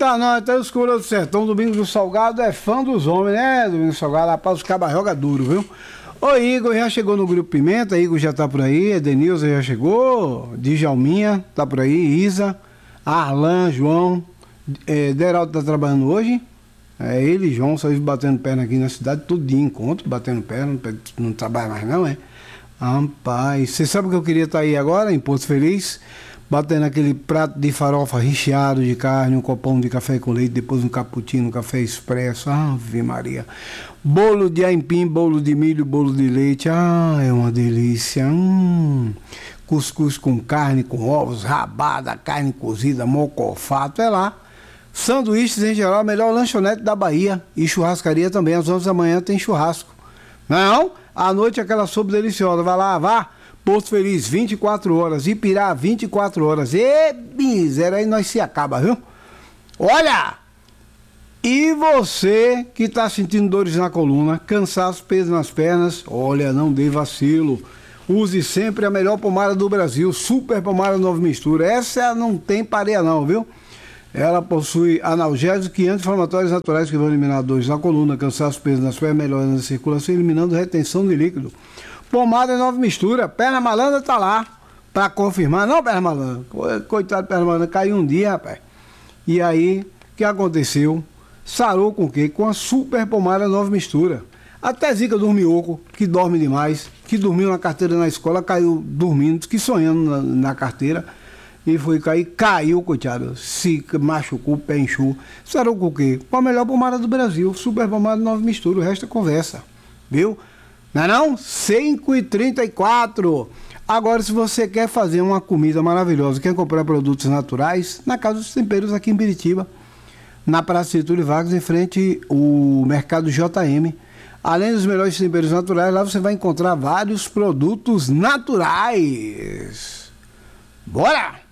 Eita, nós estamos escuro do sertão. Domingos do Salgado é fã dos homens, né? Domingos do Salgado, rapaz, os cabas joga duro, viu? Ô, Igor já chegou no Grupo Pimenta, Igor já tá por aí, Edenilson já chegou, Djalminha tá por aí, Isa, Arlan, João, Deraldo tá trabalhando hoje, ele e João só vive batendo perna aqui na cidade, todo dia encontro, batendo perna, não trabalha mais não, é? Rapaz, você sabe que eu queria estar aí agora, em Porto Feliz, batendo aquele prato de farofa recheado de carne, um copão de café com leite, depois um cappuccino, um café expresso, Ave Maria. Bolo de aipim, bolo de milho, bolo de leite, é uma delícia. Cuscuz com carne, com ovos, rabada, carne cozida, mocofato, é lá. Sanduíches em geral, a melhor lanchonete da Bahia. E churrascaria também, às 11 da manhã tem churrasco. Não? À noite aquela sopa deliciosa, vai lá, vá. Porto Feliz, 24 horas. Ipirá, 24 horas. E miséria, aí nós se acaba, viu? Olha! E você que está sentindo dores na coluna, cansaço, peso nas pernas, olha, não dê vacilo. Use sempre a melhor pomada do Brasil, Super Pomada Nova Mistura. Essa não tem pareia não, viu? Ela possui analgésicos e anti-inflamatórios naturais que vão eliminar dores na coluna, cansaço, peso nas pernas, melhorando a circulação, eliminando retenção de líquido. Pomada Nova Mistura, Perna Malandra tá lá para confirmar. Não, Perna Malandra, coitado de Perna Malandra, caiu um dia, rapaz. E aí, o que aconteceu? Sarou com o quê? Com a Super Pomada Nova Mistura. Até Zica Dormioco, que dorme demais, que dormiu na carteira na escola, caiu dormindo, que sonhando na carteira, e foi cair, caiu, coitado, se machucou, pé inchou. Sarou com o quê? Com a melhor pomada do Brasil, Super Pomada Nova Mistura, o resto é conversa, viu? Não é não? 5h34. Agora, se você quer fazer uma comida maravilhosa, quer comprar produtos naturais, na Casa dos Temperos aqui em Biritiba, na Praça Getúlio Vargas, em frente ao Mercado JM. Além dos melhores temperos naturais, lá você vai encontrar vários produtos naturais. Bora!